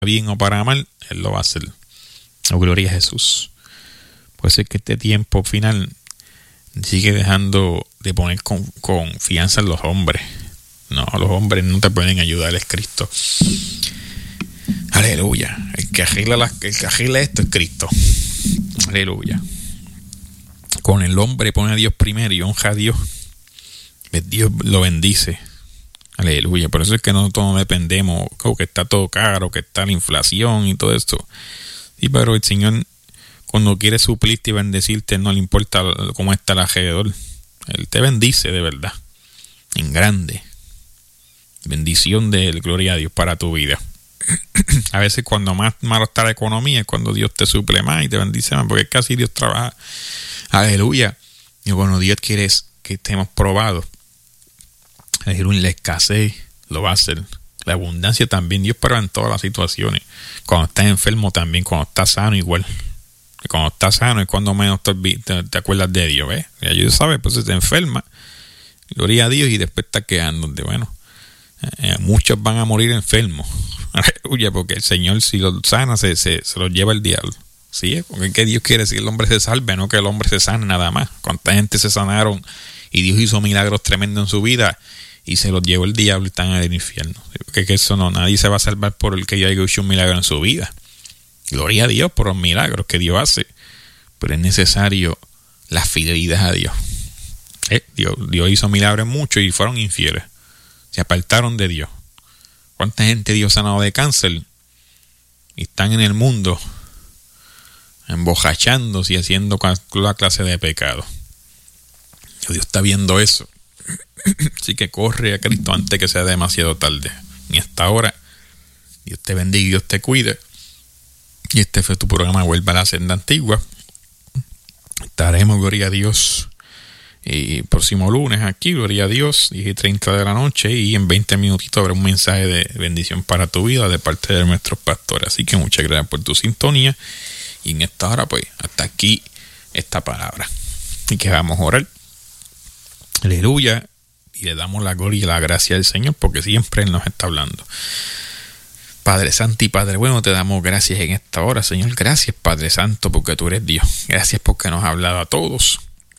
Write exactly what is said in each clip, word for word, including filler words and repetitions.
bien o para mal, Él lo va a hacer. Oh, gloria a Jesús. Puede ser que este tiempo final sigue dejando de poner con, confianza en los hombres. No, los hombres no te pueden ayudar, es Cristo. Aleluya. El que arregla, la, el que arregla esto es Cristo. Aleluya. Con el hombre pone a Dios primero y honra a Dios. Dios lo bendice. Aleluya. Por eso es que nosotros no dependemos, oh, que está todo caro, que está la inflación y todo esto. Sí, pero el Señor, cuando quiere suplirte y bendecirte, no le importa cómo está el alrededor. Él te bendice de verdad. En grande. Bendición de Él, gloria a Dios para tu vida. A veces cuando más malo está la economía es cuando Dios te suple más y te bendice más, porque casi Dios trabaja. Aleluya. Y cuando Dios quiere que estemos probados, aleluya, la escasez lo va a hacer. La abundancia también. Dios prueba en todas las situaciones. Cuando estás enfermo también, cuando estás sano igual. Y cuando estás sano es cuando menos te, te, te acuerdas de Dios, ¿ves? Y Dios sabe, pues se te enferma. Gloria a Dios y después estás quedándote. Bueno, eh, muchos van a morir enfermos. Aleluya, porque el Señor si los sana se, se, se los lleva el diablo. Sí, porque es que Dios quiere decir que el hombre se salve, no que el hombre se sane nada más. Cuánta gente se sanaron y Dios hizo milagros tremendos en su vida y se los llevó el diablo y están en el infierno. Porque que eso no, nadie se va a salvar por el que haya hecho un milagro en su vida. Gloria a Dios por los milagros que Dios hace, pero es necesario la fidelidad a Dios. ¿Eh? Dios, Dios hizo milagros muchos y fueron infieles. Se apartaron de Dios. ¿Cuánta gente Dios ha sanado de cáncer? Y están en el mundo embojachándose y haciendo toda clase de pecado. Dios está viendo eso. Así que corre a Cristo antes que sea demasiado tarde. Y hasta ahora, Dios te bendiga y Dios te cuide. Y este fue tu programa Vuelve a la Senda Antigua. Estaremos, gloria a Dios, y próximo lunes aquí, gloria a Dios, diez y treinta de la noche, y en veinte minutitos habrá un mensaje de bendición para tu vida de parte de nuestros pastores. Así que muchas gracias por tu sintonía, y en esta hora pues hasta aquí esta palabra, y que vamos a orar. Aleluya, y le damos la gloria y la gracia al Señor porque siempre Él nos está hablando. Padre Santo y Padre bueno, te damos gracias en esta hora, Señor. Gracias, Padre Santo, porque tú eres Dios. Gracias porque nos has hablado a todos.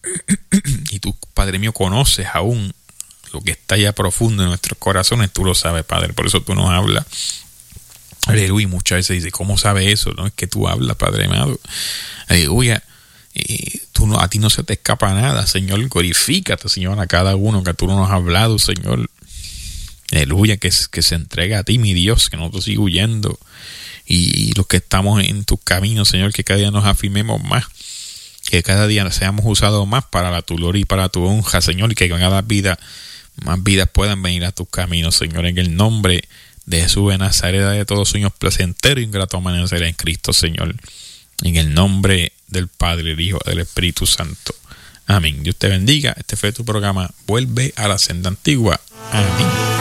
Y tú, Padre mío, conoces aún lo que está allá profundo en nuestros corazones. Tú lo sabes, Padre. Por eso tú nos hablas. Aleluya. Muchas veces dice, ¿cómo sabe eso? No es que tú hablas, Padre amado. Aleluya. Y tú no, a ti no se te escapa nada, Señor. Glorifícate, Señor, a cada uno que tú nos has hablado, Señor. Aleluya, que, que se entrega a ti, mi Dios, que nosotros sigamos huyendo. Y, y los que estamos en tus caminos, Señor, que cada día nos afirmemos más. Que cada día seamos usados más para la tu gloria y para tu honra, Señor. Y que cada vida, más vidas puedan venir a tus caminos, Señor. En el nombre de Jesús de Nazaret, de todos sueños placenteros y ingrato amanecer en Cristo, Señor. En el nombre del Padre, del Hijo, del Espíritu Santo. Amén. Dios te bendiga. Este fue tu programa Vuelve a la Senda Antigua. Amén.